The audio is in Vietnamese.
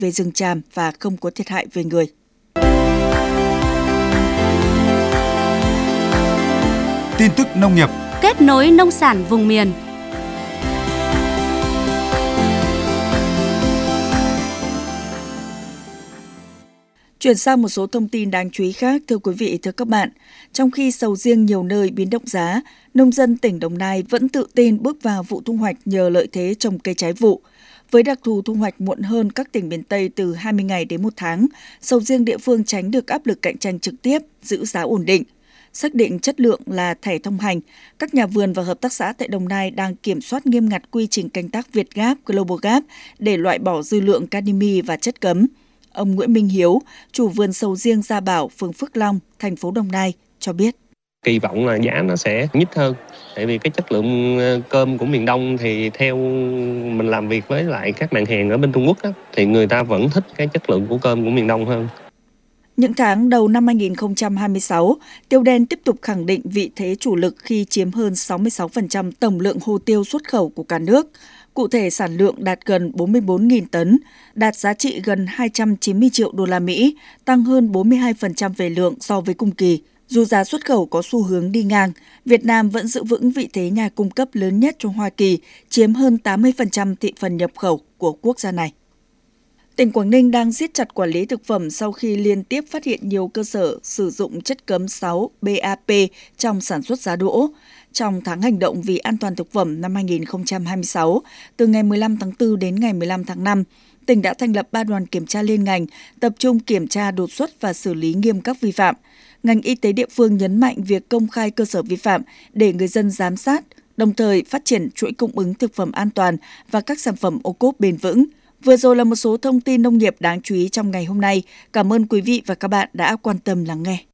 về rừng tràm và không có thiệt hại về người. Tin tức nông nghiệp. Kết nối nông sản vùng miền. Chuyển sang một số thông tin đáng chú ý khác, thưa quý vị, thưa các bạn. Trong khi sầu riêng nhiều nơi biến động giá, nông dân tỉnh Đồng Nai vẫn tự tin bước vào vụ thu hoạch nhờ lợi thế trồng cây trái vụ. Với đặc thù thu hoạch muộn hơn các tỉnh miền Tây từ 20 ngày đến 1 tháng, sầu riêng địa phương tránh được áp lực cạnh tranh trực tiếp, giữ giá ổn định. Xác định chất lượng là thẻ thông hành, các nhà vườn và hợp tác xã tại Đồng Nai đang kiểm soát nghiêm ngặt quy trình canh tác Việt Gap, Global Gap để loại bỏ dư lượng cadimi và chất cấm. Ông Nguyễn Minh Hiếu, chủ vườn sầu riêng Gia Bảo, phường Phước Long, thành phố Đồng Nai cho biết. Kỳ vọng là giá nó sẽ nhích hơn, tại vì cái chất lượng cơm của miền Đông thì theo mình làm việc với lại các bạn hàng ở bên Trung Quốc đó, thì người ta vẫn thích cái chất lượng của cơm của miền Đông hơn. Những tháng đầu năm 2026, tiêu đen tiếp tục khẳng định vị thế chủ lực khi chiếm hơn 66% tổng lượng hồ tiêu xuất khẩu của cả nước. Cụ thể, sản lượng đạt gần 44.000 tấn, đạt giá trị gần 290 triệu đô la Mỹ, tăng hơn 42% về lượng so với cùng kỳ. Dù giá xuất khẩu có xu hướng đi ngang, Việt Nam vẫn giữ vững vị thế nhà cung cấp lớn nhất cho Hoa Kỳ, chiếm hơn 80% thị phần nhập khẩu của quốc gia này. Tỉnh Quảng Ninh đang siết chặt quản lý thực phẩm sau khi liên tiếp phát hiện nhiều cơ sở sử dụng chất cấm 6-BAP trong sản xuất giá đỗ. Trong tháng hành động vì an toàn thực phẩm năm 2026, từ ngày 15 tháng 4 đến ngày 15 tháng 5, tỉnh đã thành lập 3 đoàn kiểm tra liên ngành, tập trung kiểm tra đột xuất và xử lý nghiêm các vi phạm. Ngành y tế địa phương nhấn mạnh việc công khai cơ sở vi phạm để người dân giám sát, đồng thời phát triển chuỗi cung ứng thực phẩm an toàn và các sản phẩm ô cốp bền vững. Vừa rồi là một số thông tin nông nghiệp đáng chú ý trong ngày hôm nay. Cảm ơn quý vị và các bạn đã quan tâm lắng nghe.